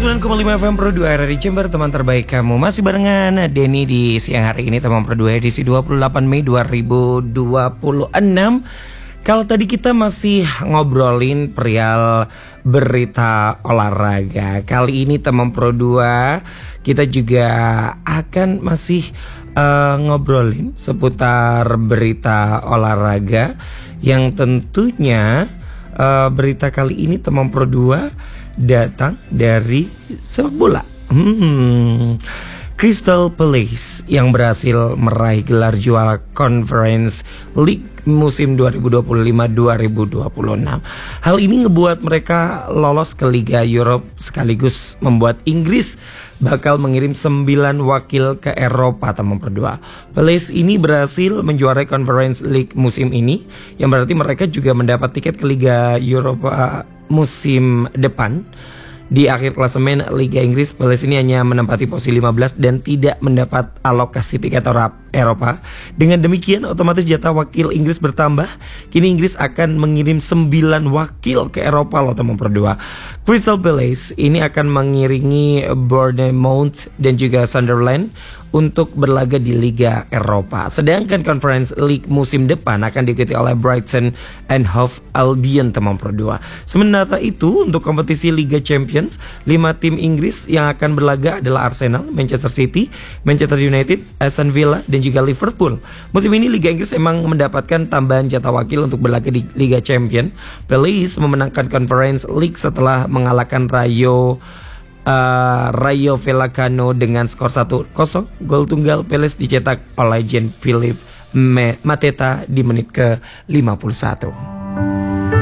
109,5 FM Pro 2 RRI Jember, teman terbaik kamu. Masih barengan Denny di siang hari ini, teman Pro 2 edisi 28 Mei 2026. Kalau tadi kita masih ngobrolin perihal berita olahraga, kali ini teman Pro 2 kita juga akan masih ngobrolin seputar berita olahraga yang tentunya berita kali ini teman Pro 2 datang dari sepak bola. Crystal Palace yang berhasil meraih gelar juara Conference League musim 2025-2026. Hal ini ngebuat mereka lolos ke Liga Europe sekaligus membuat Inggris bakal mengirim 9 wakil ke Eropa, teman berdua. Palace ini berhasil menjuarai Conference League musim ini, yang berarti mereka juga mendapat tiket ke Liga Eropa musim depan. Di akhir klasemen Liga Inggris, Palace ini hanya menempati posisi 15 dan tidak mendapat alokasi tiket Eropa. Dengan demikian, otomatis jatah wakil Inggris bertambah. Kini Inggris akan mengirim 9 wakil ke Eropa loh, teman berdua. Crystal Palace ini akan mengiringi Bournemouth dan juga Sunderland untuk berlaga di Liga Eropa. Sedangkan Conference League musim depan akan diikuti oleh Brighton and Hove Albion, teman Pro 2. Sementara itu, untuk kompetisi Liga Champions, 5 tim Inggris yang akan berlaga adalah Arsenal, Manchester City, Manchester United, Aston Villa, dan juga Liverpool. Musim ini Liga Inggris emang mendapatkan tambahan jatah wakil untuk berlaga di Liga Champions. Palace memenangkan Conference League setelah mengalahkan Rayo Vallecano dengan skor 1-0. Gol tunggal Palace dicetak oleh Jean-Philippe Mateta di menit ke 51.